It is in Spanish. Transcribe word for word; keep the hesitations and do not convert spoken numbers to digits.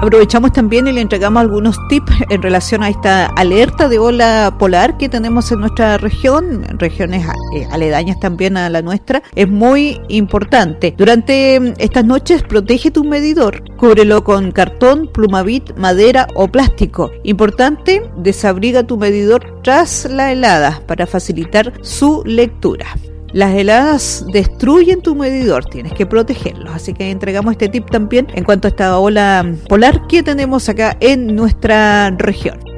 aprovechamos también y le entregamos algunos tips en relación a esta alerta de ola polar que tenemos en nuestra región, regiones eh, aledañas también a la nuestra. Es muy importante. Durante estas noches protege tu medidor, cúbrelo con cartón, plumavit, madera o plástico. Importante, desabriga tu medidor tras la helada para facilitar su lectura. Las heladas destruyen tu medidor, tienes que protegerlo. Así que entregamos este tip también en cuanto a esta ola polar que tenemos acá en nuestra región.